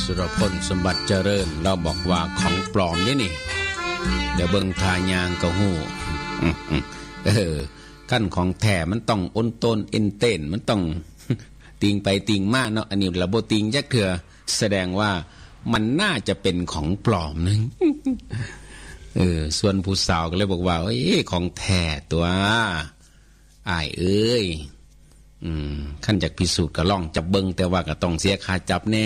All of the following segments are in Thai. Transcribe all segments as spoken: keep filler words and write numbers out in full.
สุรพลสมบัติเจริญเราบอกว่าของปลอมนี่นี่เดี๋ยวเบิ่งทายางก็ฮู้เออขั้นของแท้มันต้องอ้นต้นเอ็นเต้นมันต้องติงไปติงมาเนาะอันนี้ระบบติงจักเถื่อแสดงว่ามันน่าจะเป็นของปลอมนึงเออส่วนผู้สาวก็เลยบอกว่าเอ้ยของแท้ตัวอ้ายเอ้ยอืมขั้นจากพิสูจน์ก็ลองจับเบิ่งแต่ว่าก็ต้องเสียค่าจับแน่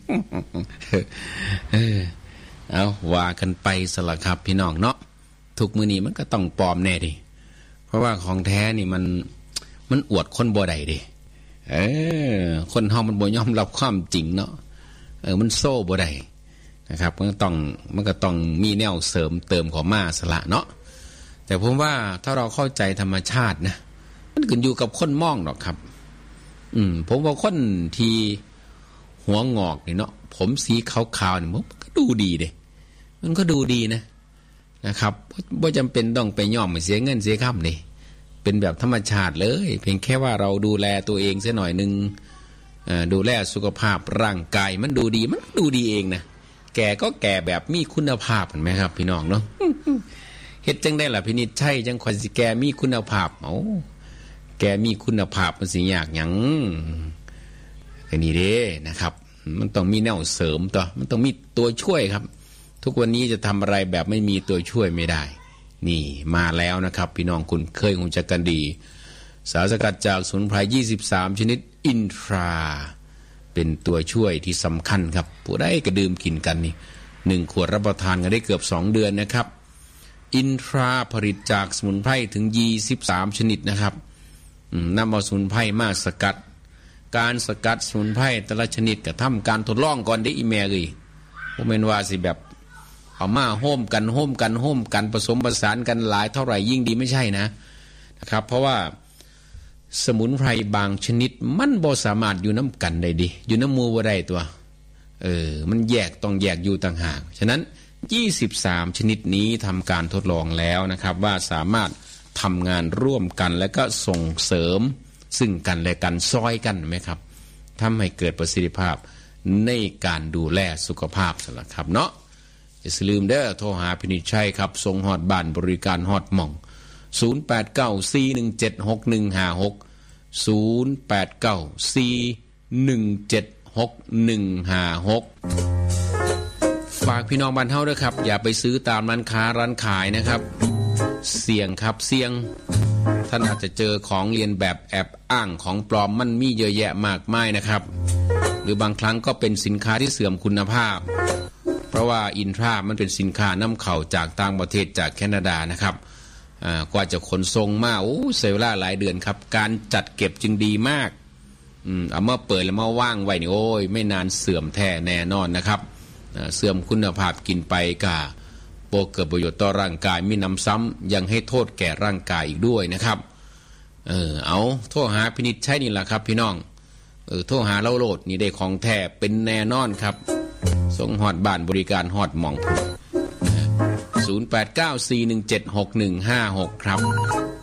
เออเอาว่ากันไปสละครับพี่น้องเนาะทุกมื้อนี้มันก็ต้องปลอมแน่ดิเพราะว่าของแท้นี่มันมันอวดคนบ่ได้ดิเออคนเฮามันบ่ยอมรับความจริงเนาะเออมันโซ่บ่ได้นะครับมันก็ต้องมันก็ต้องมีแนวเสริมเติมของมาสละเนาะแต่ผมว่าถ้าเราเข้าใจธรรมชาตินะมันขึ้นอยู่กับคนมองหรอกครับอืมผมว่าคนที่หัวงอกนี่เนาะผมสีขาวๆนี่มันก็ดูดีเด้มันก็ดูดีนะนะครับบ่จำเป็นต้องไปย่อมเสียเงินเสียค่ำนี่เป็นแบบธรรมชาติเลยเพียงแค่ว่าเราดูแลตัวเองเสียหน่อยนึงดูแลสุขภาพร่างกายมันดูดีมันดูดีเองนะแก่ก็แก่แบบมีคุณภาพเห็นไหมครับพี่น้องเนาะเฮ็ดจังได้ล่ะพินิจใช่จังคอยสิแกมีคุณภาพเอ้าแกมีคุณภาพมันสิยากหยังก็นี่เด้นะครับมันต้องมีแนวเสริมตัวมันต้องมีตัวช่วยครับทุกวันนี้จะทำอะไรแบบไม่มีตัวช่วยไม่ได้นี่มาแล้วนะครับพี่น้องคุณเคยคงจะกันดีสารสกัดจากสมุนไพรยี่สิบสามชนิดอินทราเป็นตัวช่วยที่สำคัญครับผู้ใดก็ดื่มกินกันนี่หนึ่งขวดรับประทานกันได้เกือบสองเดือนนะครับอินทราผลิตจากสมุนไพรถึงยี่สิบสามชนิดนะครับนำเอาสมุนไพรมาสกัดการสกัดสมุนไพรแต่ละชนิดก็ทำการทดลองก่อนได้อีแม่เลยผมเป็นว่าสิแบบเอามาโฮมกันโฮมกันโฮมกันผสมผสานกันหลายเท่าไหร่ยิ่งดีไม่ใช่นะนะครับเพราะว่าสมุนไพรบางชนิดมันบ่สามารถอยู่น้ำกันได้ดิอยู่น้ำมูบ่ได้ตัวเออมันแยกต้องแยกอยู่ต่างหากฉะนั้นยี่สิบสามชนิดนี้ทำการทดลองแล้วนะครับว่าสามารถทำงานร่วมกันและก็ส่งเสริมซึ่งกันและกันซอยกันไหมครับทำให้เกิดประสิทธิภาพในการดูแลสุขภาพสละครับเนาะอย่าลืมเด้อโทรหาพินิจชัยครับส่งฮอดบ้านบริการฮอดหม่องศูนย์ แปด เก้า สี่ หนึ่ง เจ็ด หก หนึ่ง ห้า หก ศูนย์ แปด เก้า สี่ หนึ่ง เจ็ด หก หนึ่ง ห้า หกฝากพี่น้องบ้านเฮาด้วยครับอย่าไปซื้อตามร้านค้าร้านขายนะครับเสี่ยงครับเสี่ยงท่านอาจจะเจอของเลียนแบบแอบอ้างของปลอมมันมีเยอะแยะมากมายนะครับหรือบางครั้งก็เป็นสินค้าที่เสื่อมคุณภาพเพราะว่าอินทรามันเป็นสินค้านำเข้าจากต่างประเทศจากแคนาดานะครับกว่าจะขนส่งมาโอ้เสียเวลาหลายเดือนครับการจัดเก็บจึงดีมากอืมเอามาเปิดแล้วมาว่างไว้นี่โอ้ยไม่นานเสื่อมแท้แน่นอนนะครับเสื่อมคุณภาพกินไปกะโปเกิดประโยชน์ต่อร่างกายมีน้ำซ้ำยังให้โทษแก่ร่างกายอีกด้วยนะครับเออเอาโทรหาพินิจใช่นี่แหละครับพี่น้องเออโทรหาเล่าโลดนี่ได้ของแท้เป็นแน่นอนครับส่งฮอดบ้านบริการฮอดหม่องพุ่นศูนย์ แปด เก้า สี่ หนึ่ง เจ็ด หก หนึ่ง ห้า หกครับ